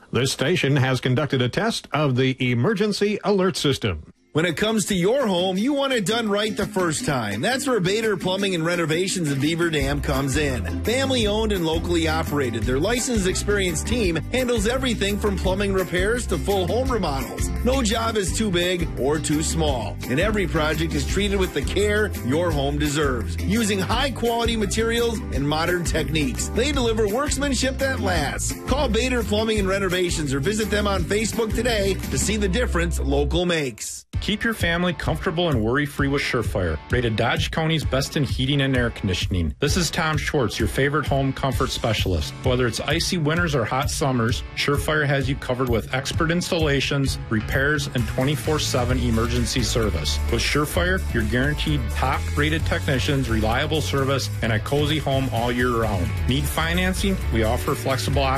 This station has conducted a test of the emergency alert system. When it comes to your home, you want it done right the first time. That's where Bader Plumbing and Renovations in Beaver Dam comes in. Family owned and locally operated, their licensed, experienced team handles everything from plumbing repairs to full home remodels. No job is too big or too small, and every project is treated with the care your home deserves. Using high quality materials and modern techniques, they deliver workmanship that lasts. Call Bader Plumbing and Renovations or visit them on Facebook today to see the difference local makes. Keep your family comfortable and worry-free with Surefire, rated Dodge County's best in heating and air conditioning. This is Tom Schwartz, your favorite home comfort specialist. Whether it's icy winters or hot summers, Surefire has you covered with expert installations, repairs, and 24/7 emergency service. With Surefire, you're guaranteed top-rated technicians, reliable service, and a cozy home all year round. Need financing? We offer flexible options